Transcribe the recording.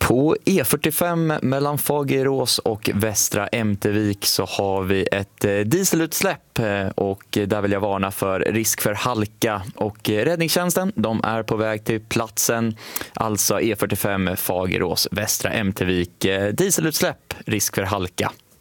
På E45 mellan Fagerås och Västra Ämtervik så har vi ett dieselutsläpp och där vill jag varna för risk för halka, och räddningstjänsten de är på väg till platsen, alltså E45 Fagerås Västra Ämtervik, dieselutsläpp, risk för halka.